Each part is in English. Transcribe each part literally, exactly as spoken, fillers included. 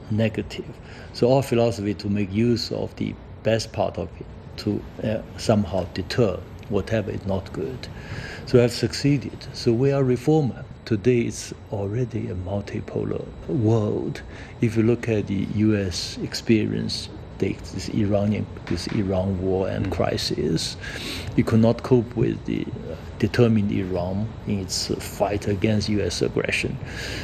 negative. So our philosophy to make use of the best part of it to uh, somehow deter whatever is not good. So we have succeeded. So we are reformer. Today it's already a multipolar world. If you look at the U S experience, this Iranian, this Iran war and mm. crisis, it could not cope with the uh, determined Iran in its uh, fight against U S aggression.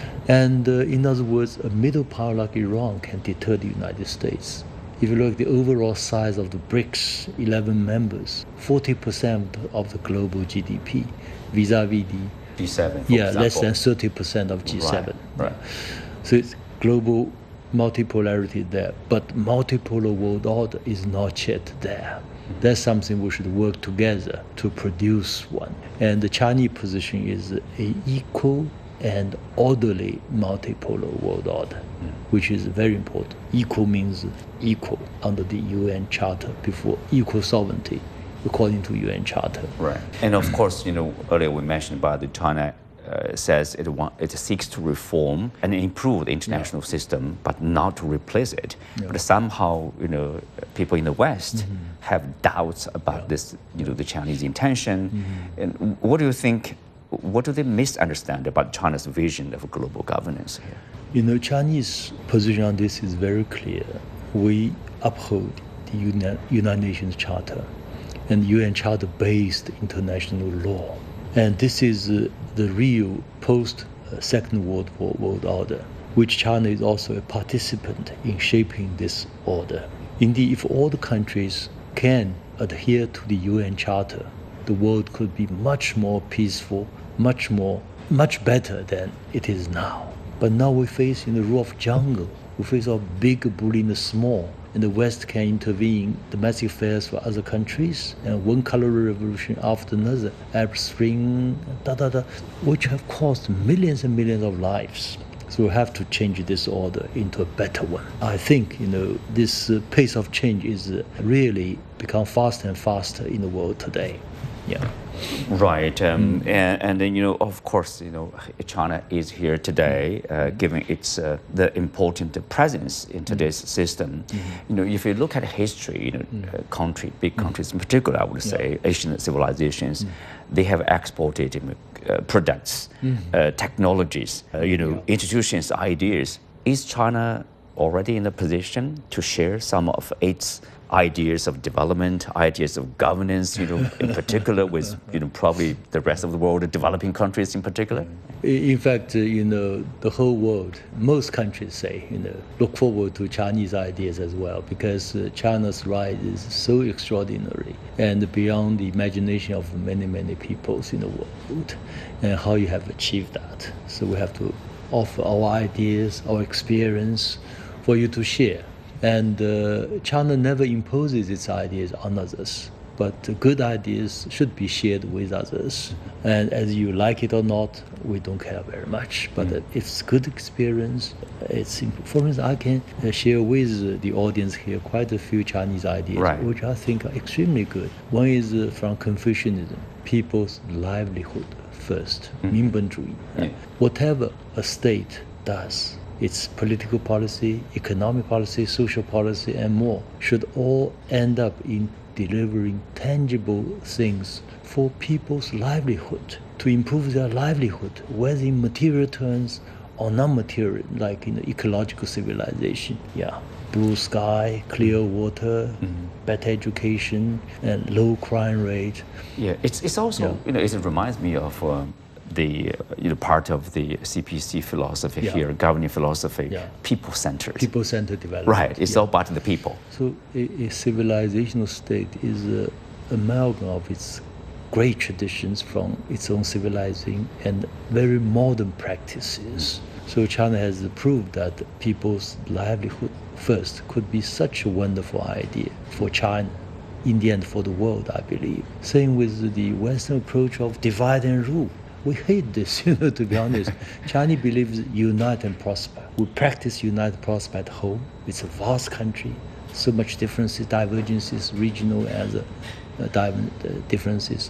And uh, in other words, a middle power like Iran can deter the United States. If you look at the overall size of the BRICS, eleven members, forty percent of the global G D P, vis-a-vis the G seven, yeah, example. less than thirty percent of G seven. Right, right. So it's global multipolarity there, but multipolar world order is not yet there. Mm-hmm. That's something we should work together to produce one. And the Chinese position is a equal and orderly multipolar world order, mm. which is very important. Equal means equal under the U N Charter, before equal sovereignty, according to U N Charter. Right. And of course, you know, earlier we mentioned about the China uh, says it want, it seeks to reform and improve the international yeah. system, but not to replace it. Yeah. But somehow, you know, people in the West mm-hmm. have doubts about yeah. this, you know, the Chinese intention. Mm-hmm. And what do you think? What do they misunderstand about China's vision of global governance here? You know, Chinese position on this is very clear. We uphold the United Nations Charter and U N Charter-based international law. And this is uh, the real post-Second World War world order, which China is also a participant in shaping this order. Indeed, if all the countries can adhere to the U N Charter, the world could be much more peaceful, much more, much better than it is now. But now we face in the rule of jungle. We face a big bullying the small, and the West can intervene in domestic affairs for other countries, and one color revolution after another, Arab Spring, da da da, which have cost millions and millions of lives. So we have to change this order into a better one. I think, you know, this uh, pace of change is uh, really become faster and faster in the world today. Yeah. Right, um, mm. and, and then you know, of course, you know, China is here today, uh, given its uh, the important presence in today's mm. system. Mm. You know, if you look at history, you know, mm. uh, country, big countries mm. in particular, I would say, yeah. Asian civilizations, mm. they have exported uh, products, mm. uh, technologies, uh, you know, yeah. institutions, ideas. Is China already in a position to share some of its ideas of development, ideas of governance, you know, in particular with, you know, probably the rest of the world, the developing countries in particular? In fact, uh, you know, the whole world, most countries say, you know, look forward to Chinese ideas as well, because uh, China's rise is so extraordinary and beyond the imagination of many, many peoples in the world, and how you have achieved that. So we have to offer our ideas, our experience for you to share. And uh, China never imposes its ideas on others, but uh, good ideas should be shared with others. And as you like it or not, we don't care very much. But mm. uh, if it's good experience, it's for instance, I can uh, share with uh, the audience here quite a few Chinese ideas, right. which I think are extremely good. One is uh, from Confucianism, people's livelihood first, mm. 民本主义. Yeah. Whatever a state does, its political policy, economic policy, social policy, and more should all end up in delivering tangible things for people's livelihood, to improve their livelihood, whether in material terms or non-material, like in the ecological civilization. Yeah, blue sky, clear water, mm-hmm. better education, and low crime rate. Yeah, it's it's also, yeah. you know, it reminds me of um, the uh, you know part of the C P C philosophy yeah. here, governing philosophy, yeah. people-centered. People-centered development. Right, it's yeah. all about the people. So a, a civilizational state is an amalgam of its great traditions from its own civilizing and very modern practices. So China has proved that people's livelihood first could be such a wonderful idea for China, in the end for the world, I believe. Same with the Western approach of divide and rule. We hate this, you know, to be honest. China believes unite and prosper. We practice unite and prosper at home. It's a vast country, so much differences, divergences, regional as uh, uh, differences.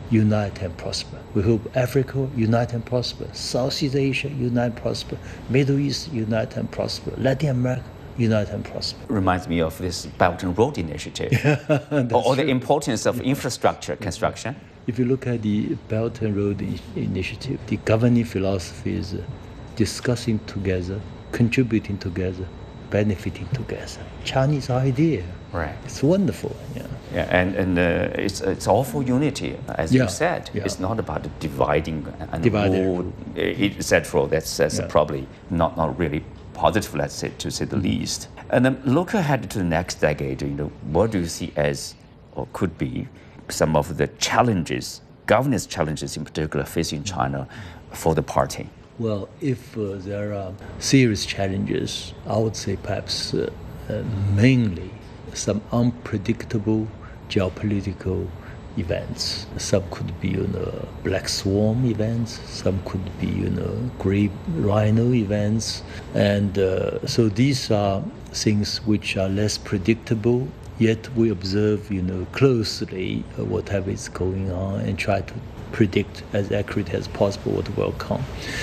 unite and prosper. We hope Africa unite and prosper, Southeast Asia unite and prosper, Middle East unite and prosper, Latin America unite and prosper. Reminds me of this Belt and Road Initiative, or, or the importance of infrastructure construction. If you look at the Belt and Road Initiative, the governing philosophy is uh, discussing together, contributing together, benefiting together. Chinese idea. Right. It's wonderful. Yeah. Yeah, and, and uh, it's it's all for unity, as yeah. you said. Yeah. It's not about dividing and Divided. rule, et cetera. That's, that's Yeah. probably not, not really positive, let's say, to say the least. And then look ahead to the next decade. You know, what do you see as, or could be, some of the challenges, governance challenges in particular, facing China for the party? Well, if uh, there are serious challenges, I would say perhaps uh, uh, mainly some unpredictable geopolitical events. Some could be, you know, black swan events. Some could be, you know, great rhino events. And uh, so these are things which are less predictable. Yet we observe, you know, closely uh, whatever is going on and try to predict as accurate as possible what will come.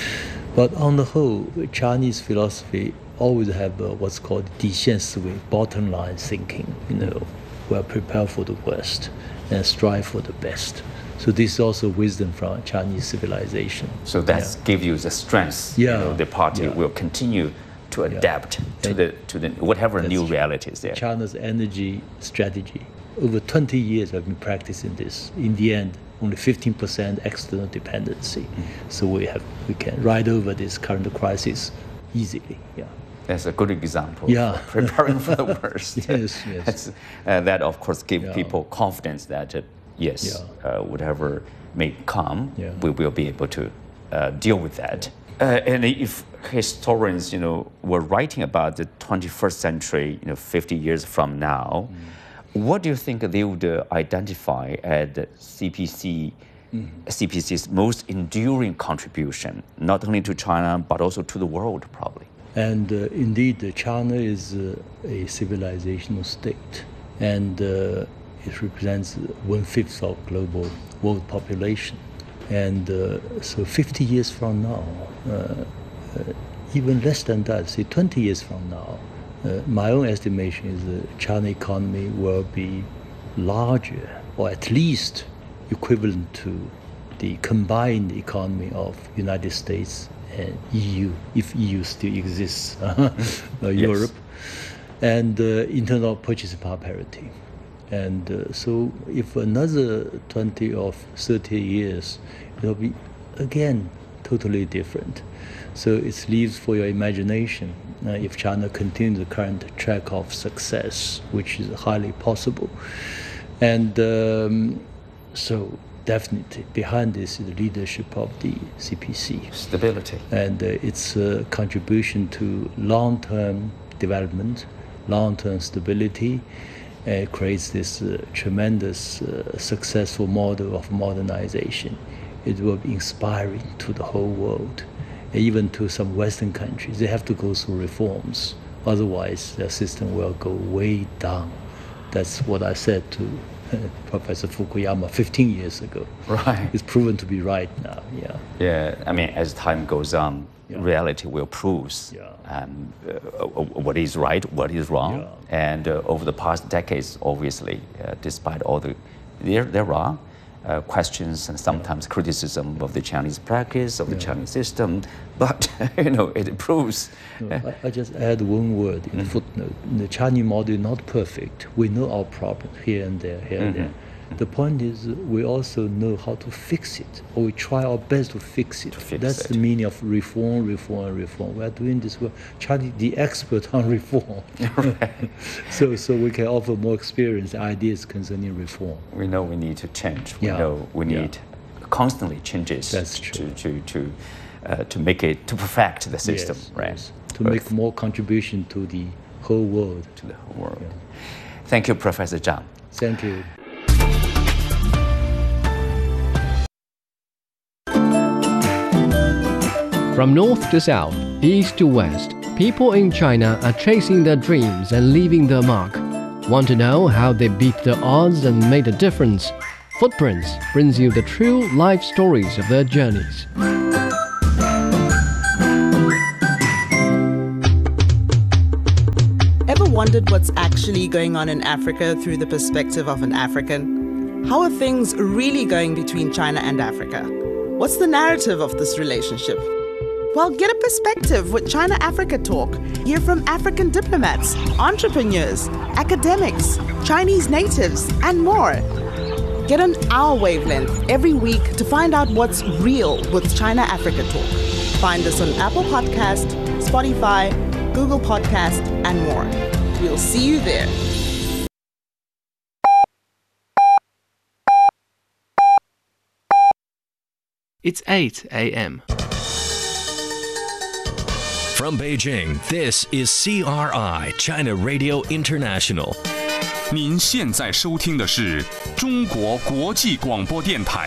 But on the whole, Chinese philosophy always have uh, what's called 底线思维, bottom line thinking. You know, we are prepared for the worst and strive for the best. So this is also wisdom from Chinese civilization. So that yeah. gives you the strength. Yeah. You know, the party Yeah. will continue to adapt Yeah. to And the to the whatever new true. realities there. China's energy strategy. Over twenty years I've been practicing this. In the end, only fifteen percent external dependency. Mm. So we have we can ride over this current crisis easily. Yeah. That's a good example. Yeah. Of preparing for the worst. Yes, yes. That's, uh, that of course gives Yeah. people confidence that uh, yes, Yeah. uh, whatever may come, Yeah. we will be able to uh, deal with that. Uh, and if historians, you know, were writing about the twenty-first century, you know, fifty years from now, mm. what do you think they would uh, identify as the C P C, mm. C P C's most enduring contribution, not only to China but also to the world, probably? And uh, indeed, uh, China is uh, a civilizational state, and uh, it represents one-fifth of global world population. And uh, so fifty years from now, uh, uh, even less than that, say twenty years from now, uh, my own estimation is the China economy will be larger, or at least equivalent to the combined economy of United States and E U, if E U still exists, uh, Europe, and uh, in terms of purchasing power parity. And uh, so if another twenty or thirty years, it will be, again, totally different. So it leaves for your imagination uh, if China continues the current track of success, which is highly possible. And um, so definitely behind this is the leadership of the C P C. Stability. And uh, its uh, contribution to long-term development, long-term stability, uh, creates this uh, tremendous uh, successful model of modernization. It will be inspiring to the whole world, even to some Western countries. They have to go through reforms, otherwise their system will go way down. That's what I said to uh, Professor Fukuyama fifteen years ago. Right. It's proven to be right now, yeah. Yeah, I mean, as time goes on, Yeah. reality will prove Yeah. um, uh, what is right, what is wrong. Yeah. And uh, over the past decades, obviously, uh, despite all the, there, there are uh, questions and sometimes criticism of the Chinese practice, of the Chinese system, but, you know, it proves. No, I, I just add one word in the footnote. The Chinese model is not perfect. We know our problems here and there, here and there. The point is, uh, we also know how to fix it, or we try our best to fix it. To fix That's it. the meaning of reform, reform, reform. We are doing this work. Chinese, the expert on reform. so, so we can offer more experience, ideas concerning reform. We know we need to change. We Yeah. know we Yeah. need constantly changes That's to true. to to uh, to make it to perfect the system, Yes, right? yes. To make more contribution to the whole world. to the whole world. Thank you, Professor Zhang. Thank you. From north to south, east to west, people in China are chasing their dreams and leaving their mark. Want to know how they beat the odds and made a difference? Footprints brings you the true life stories of their journeys. Ever wondered what's actually going on in Africa through the perspective of an African? How are things really going between China and Africa? What's the narrative of this relationship? Well, get a perspective with China Africa Talk. Hear from African diplomats, entrepreneurs, academics, Chinese natives, and more. Get on our wavelength every week to find out what's real with China Africa Talk. Find us on Apple Podcast, Spotify, Google Podcast, and more. We'll see you there. It's eight a.m. From Beijing, this is C R I, China Radio International. 您现在收听的是中国国际广播电台。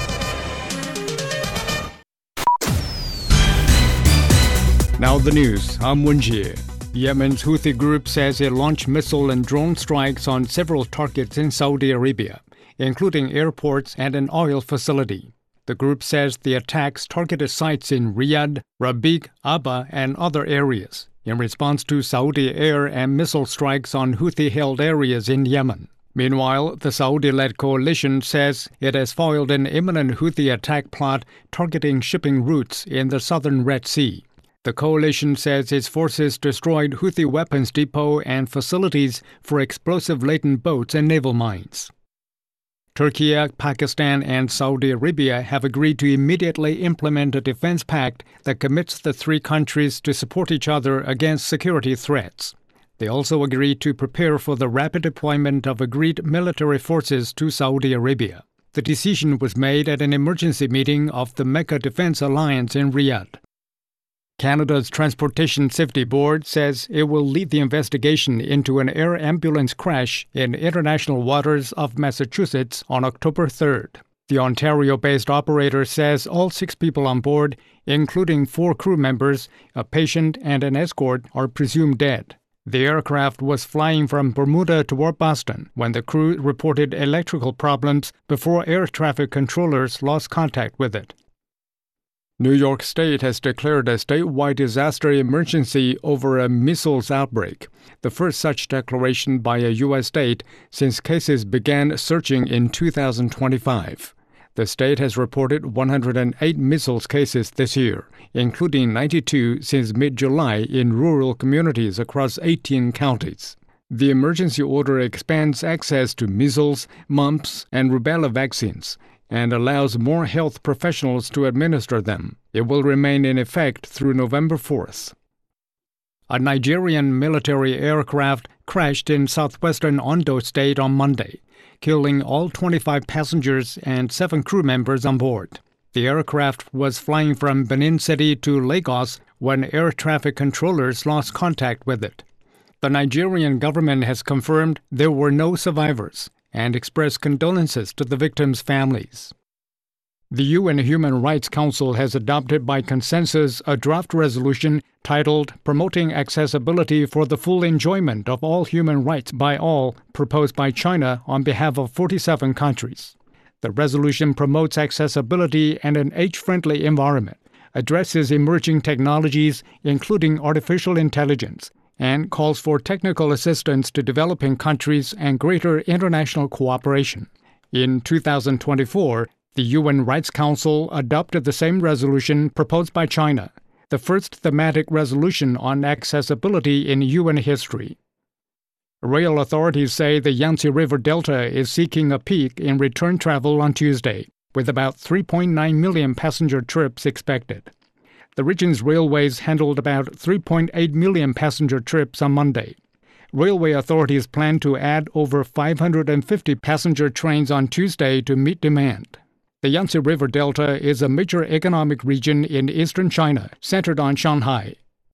Now the news. I'm Wenjie. Yemen's Houthi group says it launched missile and drone strikes on several targets in Saudi Arabia, including airports and an oil facility. The group says the attacks targeted sites in Riyadh, Rabiq, Abba, and other areas, in response to Saudi air and missile strikes on Houthi-held areas in Yemen. Meanwhile, the Saudi-led coalition says it has foiled an imminent Houthi attack plot targeting shipping routes in the southern Red Sea. The coalition says its forces destroyed Houthi weapons depot and facilities for explosive-laden boats and naval mines. Turkey, Pakistan, and Saudi Arabia have agreed to immediately implement a defense pact that commits the three countries to support each other against security threats. They also agreed to prepare for the rapid deployment of agreed military forces to Saudi Arabia. The decision was made at an emergency meeting of the Mecca Defense Alliance in Riyadh. Canada's Transportation Safety Board says it will lead the investigation into an air ambulance crash in international waters of Massachusetts on October third. The Ontario-based operator says all six people on board, including four crew members, a patient, and an escort, are presumed dead. The aircraft was flying from Bermuda toward Boston when the crew reported electrical problems before air traffic controllers lost contact with it. New York State has declared a statewide disaster emergency over a measles outbreak, the first such declaration by a U S state since cases began surging in two thousand twenty-five. The state has reported one hundred eight measles cases this year, including ninety-two since mid-July in rural communities across eighteen counties. The emergency order expands access to measles, mumps, and rubella vaccines, and allows more health professionals to administer them. It will remain in effect through November fourth. A Nigerian military aircraft crashed in southwestern Ondo State on Monday, killing all twenty-five passengers and seven crew members on board. The aircraft was flying from Benin City to Lagos when air traffic controllers lost contact with it. The Nigerian government has confirmed there were no survivors and expressed condolences to the victims' families. The U N Human Rights Council has adopted by consensus a draft resolution titled Promoting Accessibility for the Full Enjoyment of All Human Rights by All, proposed by China on behalf of forty-seven countries. The resolution promotes accessibility and an age-friendly environment, addresses emerging technologies, including artificial intelligence, and calls for technical assistance to developing countries and greater international cooperation. In two thousand twenty-four, the U N Rights Council adopted the same resolution proposed by China, the first thematic resolution on accessibility in U N history. Rail authorities say the Yangtze River Delta is seeking a peak in return travel on Tuesday, with about three point nine million passenger trips expected. The region's railways handled about three point eight million passenger trips on Monday. Railway authorities plan to add over five hundred fifty passenger trains on Tuesday to meet demand. The Yangtze River Delta is a major economic region in eastern China, centered on Shanghai.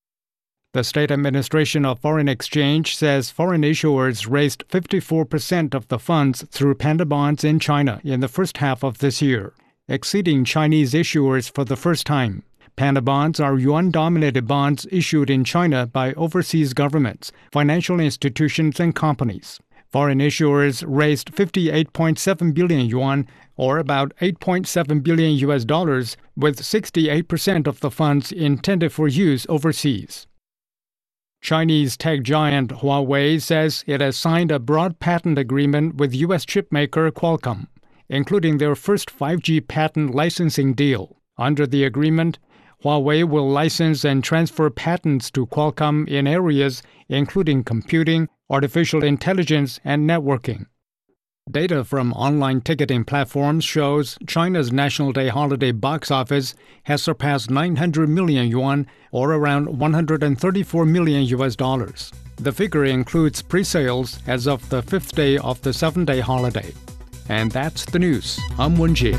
The State Administration of Foreign Exchange says foreign issuers raised fifty-four percent of the funds through panda bonds in China in the first half of this year, exceeding Chinese issuers for the first time. Panda bonds are yuan-dominated bonds issued in China by overseas governments, financial institutions, and companies. Foreign issuers raised fifty-eight point seven billion yuan, or about eight point seven billion U S dollars, with sixty-eight percent of the funds intended for use overseas. Chinese tech giant Huawei says it has signed a broad patent agreement with U S chipmaker Qualcomm, including their first five G patent licensing deal. Under the agreement, Huawei will license and transfer patents to Qualcomm in areas including computing, artificial intelligence, and networking. Data from online ticketing platforms shows China's National Day holiday box office has surpassed nine hundred million yuan, or around one hundred thirty-four million U S dollars. The figure includes pre-sales as of the fifth day of the seven-day holiday. And that's the news. I'm Wen-Jie.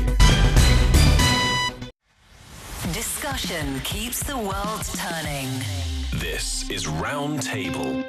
Discussion keeps the world turning. This is Roundtable.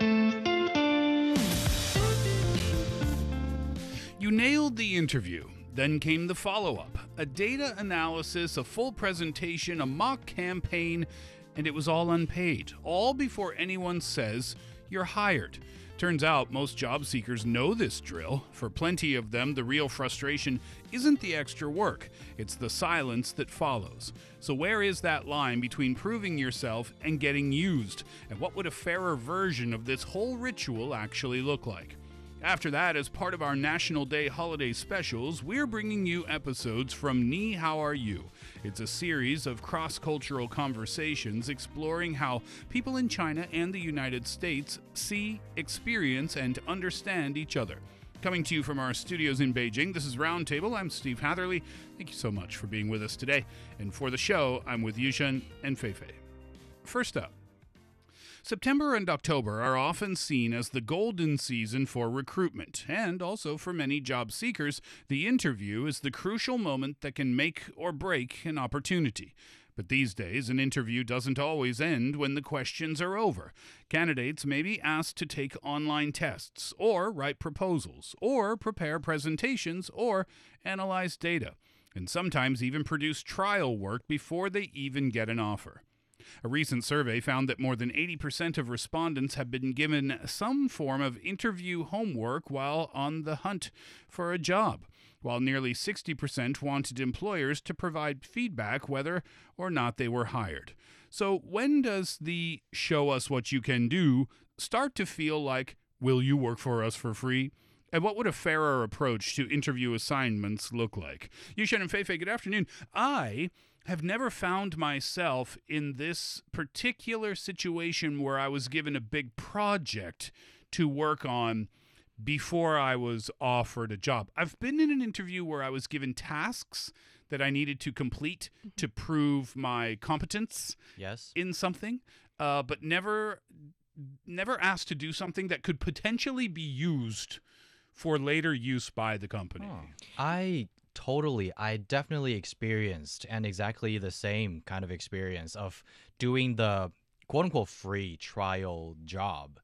You nailed the interview. Then came the follow-up, a data analysis, a full presentation, a mock campaign, and it was all unpaid, all before anyone says you're hired. Turns out most job seekers know this drill. For plenty of them, the real frustration isn't the extra work, it's the silence that follows. So where is that line between proving yourself and getting used? And what would a fairer version of this whole ritual actually look like? After that, as part of our National Day holiday specials, we're bringing you episodes from Ni How Are You? It's a series of cross-cultural conversations exploring how people in China and the United States see, experience, and understand each other. Coming to you from our studios in Beijing, this is Roundtable. I'm Steve Hatherley. Thank you so much for being with us today. And for the show, I'm with Yushen and Feifei. First up, September and October are often seen as the golden season for recruitment, and also for many job seekers, the interview is the crucial moment that can make or break an opportunity. But these days, an interview doesn't always end when the questions are over. Candidates may be asked to take online tests, or write proposals, or prepare presentations, or analyze data, and sometimes even produce trial work before they even get an offer. A recent survey found that more than eighty percent of respondents have been given some form of interview homework while on the hunt for a job, while nearly sixty percent wanted employers to provide feedback whether or not they were hired. So when does the "show us what you can do" start to feel like, will you work for us for free? And what would a fairer approach to interview assignments look like? Yushen and Feifei, good afternoon. I have never found myself in this particular situation where I was given a big project to work on before I was offered a job. I've been in an interview where I was given tasks that I needed to complete to prove my competence yes. in something, uh, but never, never asked to do something that could potentially be used for later use by the company. Oh. I totally, I definitely experienced and exactly the same kind of experience of doing the quote-unquote free trial job.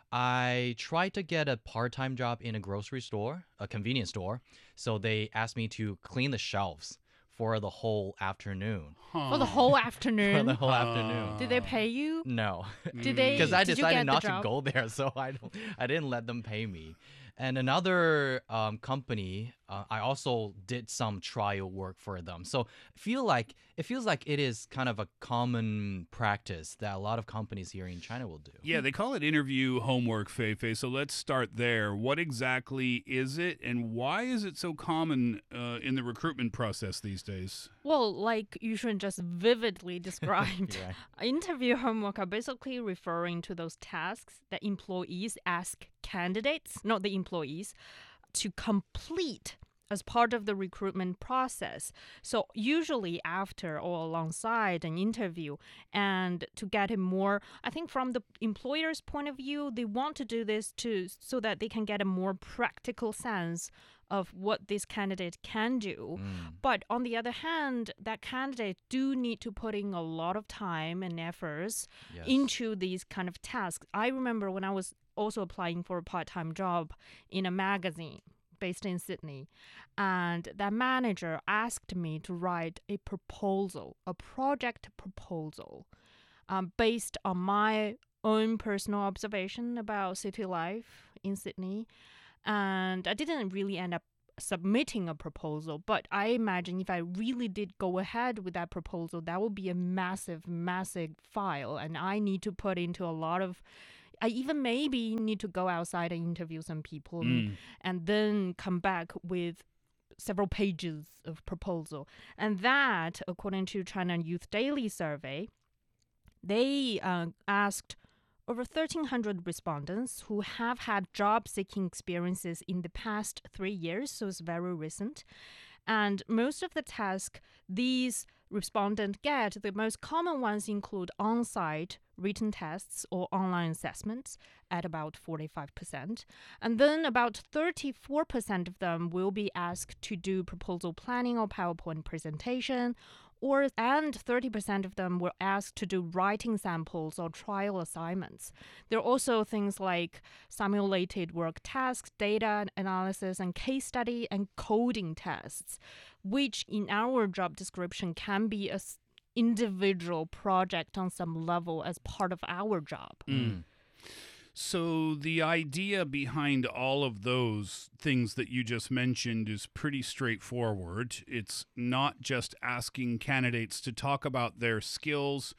I tried to get a part-time job in a grocery store, a convenience store, so they asked me to clean the shelves for the whole afternoon. Huh. For the whole afternoon? For the whole uh, afternoon. Did they pay you? No. Did they? Because I did decided you get not the to job? go there, so I don't, I didn't let them pay me. And another um, company, uh, I also did some trial work for them. So feel like it feels like it is kind of a common practice that a lot of companies here in China will do. Yeah, they call it interview homework, Feifei. So let's start there. What exactly is it, and why is it so common uh, in the recruitment process these days? Well, like Yushen just vividly described, Yeah. interview homework are basically referring to those tasks that employees ask candidates, not the employees, to complete as part of the recruitment process. So usually after or alongside an interview, and to get it more, I think from the employer's point of view, they want to do this to so that they can get a more practical sense of what this candidate can do. Mm. But on the other hand, that candidate do need to put in a lot of time and efforts Yes. into these kind of tasks. I remember when I was also applying for a part-time job in a magazine based in Sydney, and that manager asked me to write a proposal, a project proposal, um, based on my own personal observation about city life in Sydney. And I didn't really end up submitting a proposal, but I imagine if I really did go ahead with that proposal, that would be a massive, massive file, and I need to put into a lot of. I even maybe need to go outside and interview some people, Mm. and, and then come back with several pages of proposal. And that, according to China Youth Daily Survey, they uh, asked over thirteen hundred respondents who have had job-seeking experiences in the past three years, so it's very recent. And most of the tasks these respondents get, the most common ones include on-site written tests or online assessments at about forty-five percent. And then about thirty-four percent of them will be asked to do proposal planning or PowerPoint presentation, or and thirty percent of them were asked to do writing samples or trial assignments. There are also things like simulated work tasks, data analysis, and case study and coding tests, which in our job description can be a s- individual project on some level as part of our job. Mm. So the idea behind all of those things that you just mentioned is pretty straightforward. It's not just asking candidates to talk about their skills.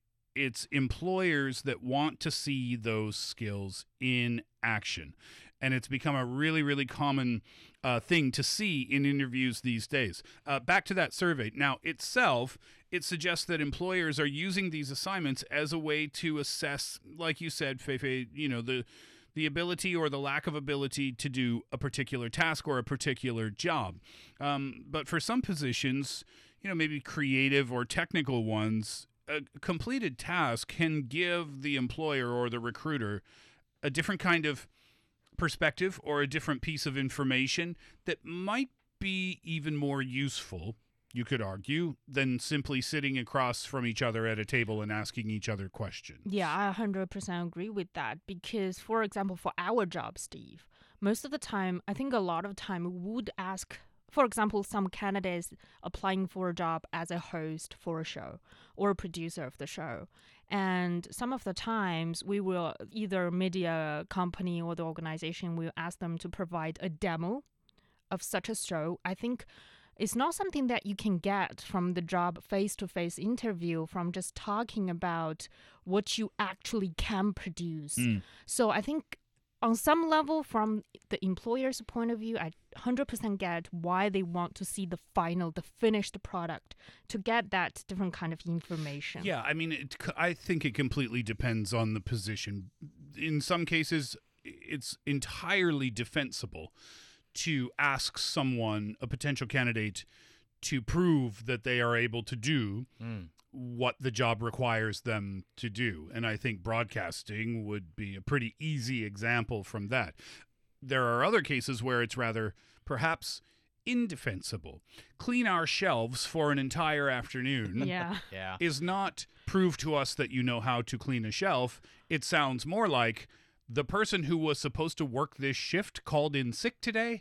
It's employers that want to see those skills in action. And it's become a really, really common uh, thing to see in interviews these days. Uh, back to that survey. Now, itself, it suggests that employers are using these assignments as a way to assess, like you said, Feifei, you know, the the ability or the lack of ability to do a particular task or a particular job. Um, but for some positions, you know, maybe creative or technical ones, a completed task can give the employer or the recruiter a different kind of perspective or a different piece of information that might be even more useful, you could argue, than simply sitting across from each other at a table and asking each other questions. Yeah, I one hundred percent agree with that because, for example, for our job, Steve, most of the time, I think a lot of time we would ask, for example, some candidates applying for a job as a host for a show or a producer of the show. And some of the times we will, either media company or the organization will ask them to provide a demo of such a show. I think it's not something that you can get from the job face-to-face interview from just talking about what you actually can produce. Mm. So I think on some level, from the employer's point of view, I one hundred percent get why they want to see the final, the finished product to get that different kind of information. Yeah, I mean, it, I think it completely depends on the position. In some cases, it's entirely defensible to ask someone, a potential candidate, to prove that they are able to do Mm. what the job requires them to do. And I think broadcasting would be a pretty easy example from that. There are other cases where it's rather perhaps indefensible. Clean our shelves for an entire afternoon Yeah. Yeah. is not prove to us that you know how to clean a shelf. It sounds more like the person who was supposed to work this shift called in sick today,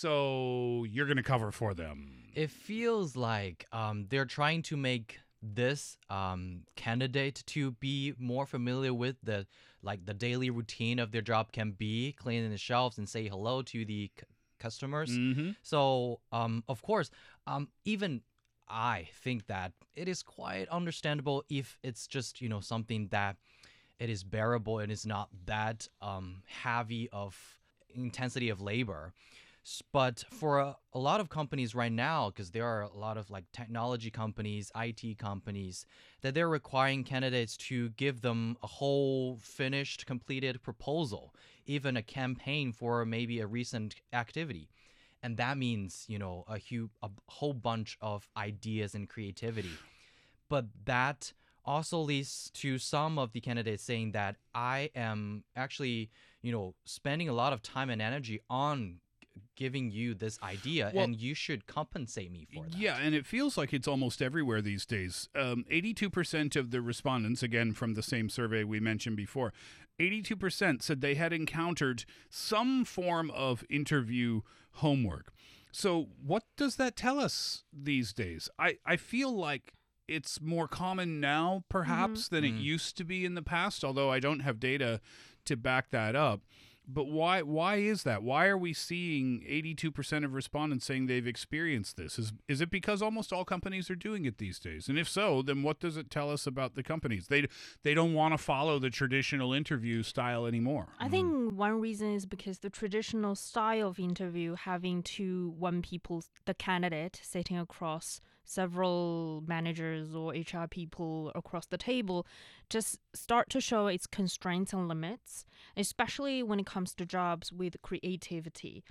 so you're going to cover for them. It feels like um, they're trying to make this um, candidate to be more familiar with the like the daily routine of their job can be cleaning the shelves and say hello to the c- customers. Mm-hmm. So um, of course, um, even I think that it is quite understandable if it's just you know something that it is bearable and is not that um, heavy of intensity of labor. S- But for a, a lot of companies right now, because there are a lot of like technology companies, I T companies, that they're requiring candidates to give them a whole finished, completed proposal, even a campaign for maybe a recent activity. And that means, you know, a, hu- a whole bunch of ideas and creativity. But that also leads to some of the candidates saying that I am actually, you know, spending a lot of time and energy on giving you this idea, Well- and you should compensate me for that. Yeah, and it feels like it's almost everywhere these days. Um, eighty-two percent of the respondents, again from the same survey we mentioned before, eighty-two percent said they had encountered some form of interview homework. So what does that tell us these days? I, I feel like it's more common now, perhaps, than it Mhm. used to be in the past, although I don't have data to back that up. But why why is that? Why are we seeing eighty-two percent of respondents saying they've experienced this? Is is it because almost all companies are doing it these days? And if so, then what does it tell us about the companies? They they don't want to follow the traditional interview style anymore. I think one reason is because the traditional style of interview, having two one people, the candidate sitting across several managers or H R people across the table, just start to show its constraints and limits, especially when it comes to jobs with creativity,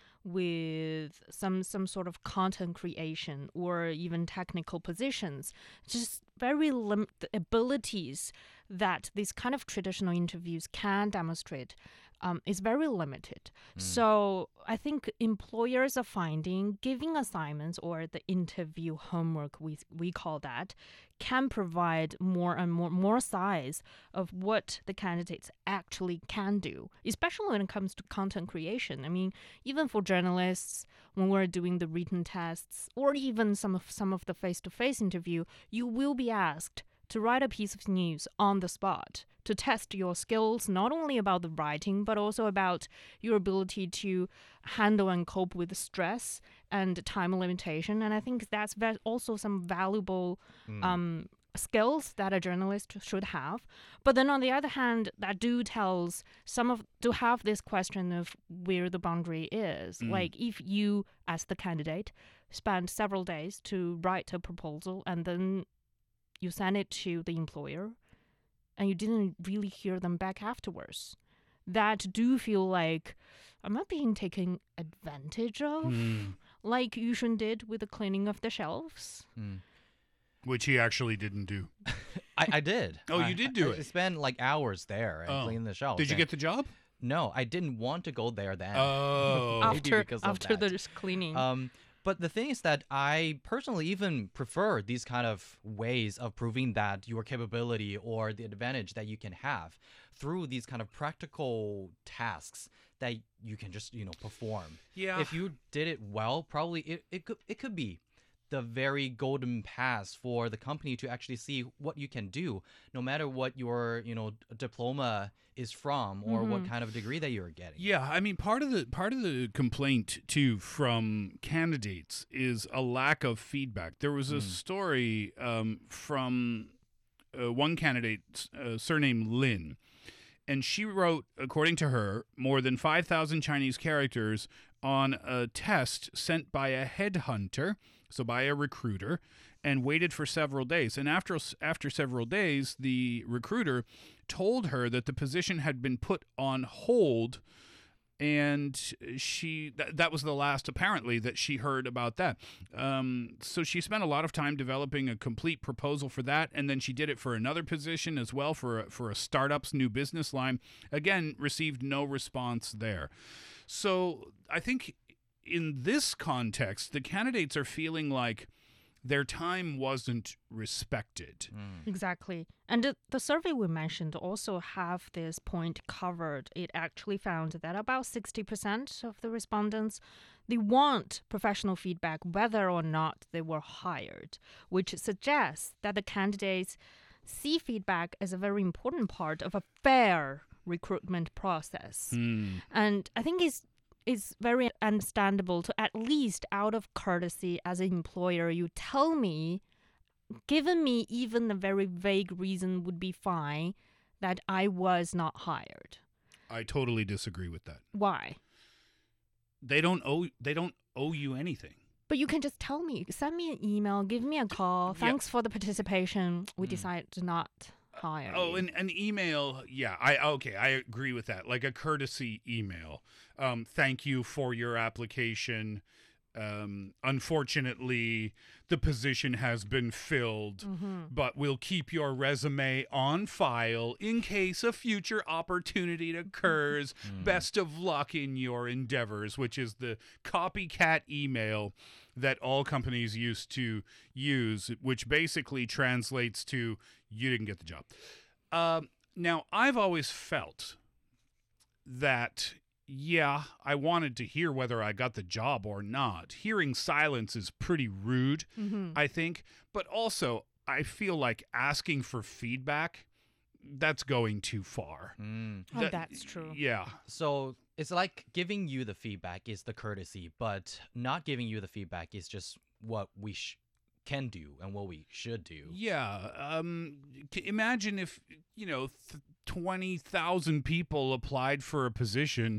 with some some sort of content creation or even technical positions. Just very limited abilities that these kind of traditional interviews can demonstrate um, is very limited. Mm. So I think employers are finding giving assignments or the interview homework, we we call that, can provide more and more more size of what the candidates actually can do, especially when it comes to content creation. I mean, even for journalists, when we're doing the written tests or even some of some of the face-to-face interview, you will be asked to write a piece of news on the spot to test your skills, not only about the writing, but also about your ability to handle and cope with stress and time limitation. And I think that's ve- also some valuable mm. um, skills that a journalist should have. But then on the other hand, that do tells some of, to have this question of where the boundary is. Mm. Like if you, as the candidate, spend several days to write a proposal and then you send it to the employer and you didn't really hear them back afterwards, that do feel like, am I being taken advantage of? Mm. Like Yushun did with the cleaning of the shelves. Mm. Which he actually didn't do. I, I did. Oh, I, you did do I, it? I spent like hours there and oh. cleaning the shelves. Did you get the job? No, I didn't want to go there then. Oh. after after the cleaning. Um, But the thing is that I personally even prefer these kind of ways of proving that your capability or the advantage that you can have through these kind of practical tasks that you can just, you know, perform. Yeah. If you did it well, probably it, it could it could be the very golden pass for the company to actually see what you can do, no matter what your, you know, diploma is from or mm-hmm. what kind of degree that you're getting. Yeah, I mean, part of the part of the complaint too from candidates is a lack of feedback. There was a mm. story um, from uh, one candidate, uh, surname Lin, and she wrote, according to her, more than five thousand Chinese characters on a test sent by a headhunter, so by a recruiter, and waited for several days. And after after several days, the recruiter told her that the position had been put on hold, and she th- that was the last, apparently, that she heard about that. Um, so she spent a lot of time developing a complete proposal for that, and then she did it for another position as well, for a, for a startup's new business line. Again, received no response there. So I think in this context, the candidates are feeling like their time wasn't respected. Mm. Exactly. And the, the survey we mentioned also have this point covered. It actually found that about sixty percent of the respondents, they want professional feedback whether or not they were hired, which suggests that the candidates see feedback as a very important part of a fair recruitment process. Mm. And I think it's it's very understandable to, at least out of courtesy as an employer, you tell me, given me even a very vague reason would be fine, that I was not hired. I totally disagree with that. Why? They don't owe they don't owe you anything. But you can just tell me, send me an email, give me a call. Thanks yeah. for the participation. We mm. decided to not hire. Oh, an, an email. Yeah, I okay, I agree with that. Like a courtesy email. Um, thank you for your application. Um, unfortunately, the position has been filled, mm-hmm. but we'll keep your resume on file in case a future opportunity occurs. Mm. Best of luck in your endeavors, which is the copycat email that all companies used to use, which basically translates to, you didn't get the job. Um, now, I've always felt that, yeah, I wanted to hear whether I got the job or not. Hearing silence is pretty rude, mm-hmm. I think. But also, I feel like asking for feedback, that's going too far. Mm. Oh, That, that's true. Yeah. So It's like giving you the feedback is the courtesy, but not giving you the feedback is just what we sh- can do and what we should do. Yeah. Um, c- imagine if, you know, th- twenty thousand people applied for a position